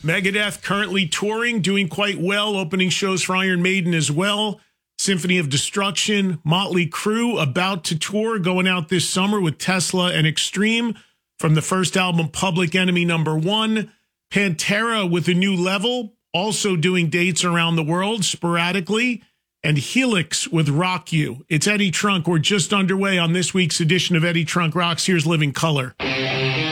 Megadeth currently touring, doing quite well, opening shows for Iron Maiden as well. Symphony of Destruction, Motley Crue about to tour, going out this summer with Tesla and Extreme from the first album Public Enemy #1. Pantera with a new level, also doing dates around the world sporadically. And Helix with Rock You. It's Eddie Trunk. We're just underway on this week's edition of Eddie Trunk Rocks. Here's Living Color.